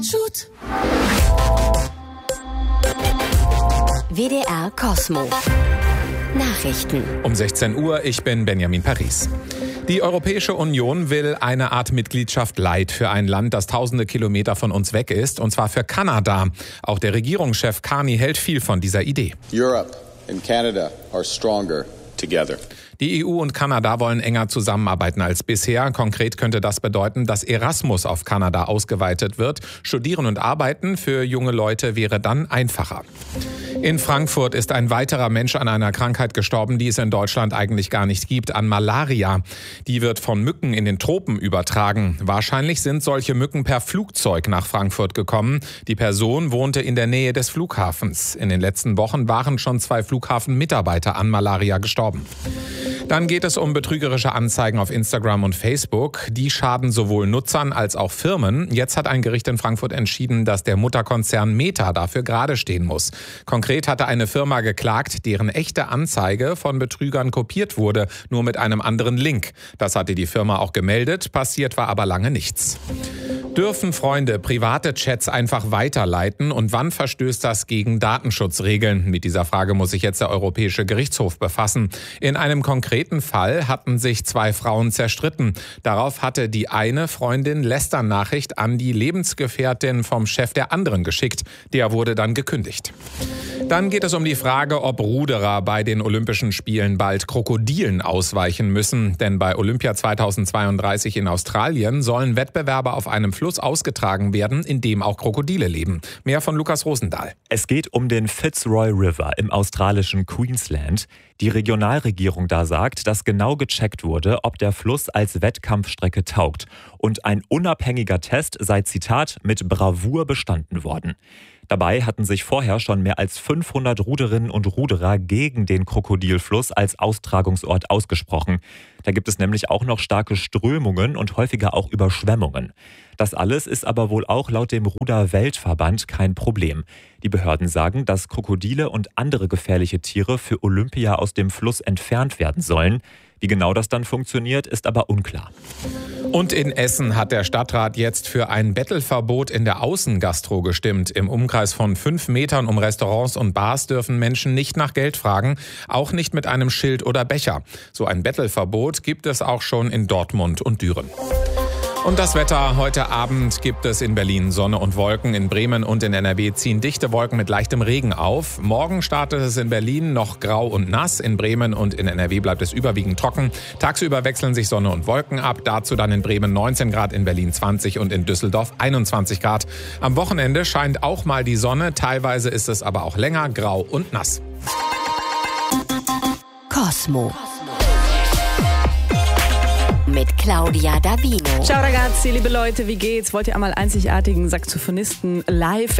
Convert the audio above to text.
Shoot. WDR Cosmo. Nachrichten. Um 16 Uhr, ich bin Benjamin Paris. Die Europäische Union will eine Art Mitgliedschaft Light für ein Land, das tausende Kilometer von uns weg ist, und zwar für Kanada. Auch der Regierungschef Carney hält viel von dieser Idee. Europe and Canada are stronger together. Die EU und Kanada wollen enger zusammenarbeiten als bisher. Konkret könnte das bedeuten, dass Erasmus auf Kanada ausgeweitet wird. Studieren und Arbeiten für junge Leute wäre dann einfacher. In Frankfurt ist ein weiterer Mensch an einer Krankheit gestorben, die es in Deutschland eigentlich gar nicht gibt, an Malaria. Die wird von Mücken in den Tropen übertragen. Wahrscheinlich sind solche Mücken per Flugzeug nach Frankfurt gekommen. Die Person wohnte in der Nähe des Flughafens. In den letzten Wochen waren schon 2 Flughafenmitarbeiter an Malaria gestorben. Dann geht es um betrügerische Anzeigen auf Instagram und Facebook. Die schaden sowohl Nutzern als auch Firmen. Jetzt hat ein Gericht in Frankfurt entschieden, dass der Mutterkonzern Meta dafür gerade stehen muss. Konkret hatte eine Firma geklagt, deren echte Anzeige von Betrügern kopiert wurde, nur mit einem anderen Link. Das hatte die Firma auch gemeldet, passiert war aber lange nichts. Dürfen Freunde private Chats einfach weiterleiten und wann verstößt das gegen Datenschutzregeln? Mit dieser Frage muss sich jetzt der Europäische Gerichtshof befassen. In einem konkreten Fall hatten sich 2 Frauen zerstritten. Darauf hatte die eine Freundin Lästernachricht an die Lebensgefährtin vom Chef der anderen geschickt. Der wurde dann gekündigt. Dann geht es um die Frage, ob Ruderer bei den Olympischen Spielen bald Krokodilen ausweichen müssen. Denn bei Olympia 2032 in Australien sollen Wettbewerbe auf einem Fluss ausgetragen werden, in dem auch Krokodile leben. Mehr von Lukas Rosendahl. Es geht um den Fitzroy River im australischen Queensland. Die Regionalregierung da sagt, dass genau gecheckt wurde, ob der Fluss als Wettkampfstrecke taugt. Und ein unabhängiger Test sei, Zitat, mit Bravour bestanden worden. Dabei hatten sich vorher schon mehr als 500 Ruderinnen und Ruderer gegen den Krokodilfluss als Austragungsort ausgesprochen. Da gibt es nämlich auch noch starke Strömungen und häufiger auch Überschwemmungen. Das alles ist aber wohl auch laut dem Ruder-Weltverband kein Problem. Die Behörden sagen, dass Krokodile und andere gefährliche Tiere für Olympia aus dem Fluss entfernt werden sollen. Wie genau das dann funktioniert, ist aber unklar. Und in Essen hat der Stadtrat jetzt für ein Bettelverbot in der Außengastro gestimmt. Im Umkreis von 5 Metern um Restaurants und Bars dürfen Menschen nicht nach Geld fragen, auch nicht mit einem Schild oder Becher. So ein Bettelverbot gibt es auch schon in Dortmund und Düren. Und das Wetter. Heute Abend gibt es in Berlin Sonne und Wolken. In Bremen und in NRW ziehen dichte Wolken mit leichtem Regen auf. Morgen startet es in Berlin noch grau und nass. In Bremen und in NRW bleibt es überwiegend trocken. Tagsüber wechseln sich Sonne und Wolken ab. Dazu dann in Bremen 19 Grad, in Berlin 20 und in Düsseldorf 21 Grad. Am Wochenende scheint auch mal die Sonne. Teilweise ist es aber auch länger grau und nass. Cosmo. Mit Claudia Davino. Ciao ragazzi, liebe Leute, wie geht's? Wollt ihr einmal einzigartigen Saxophonisten live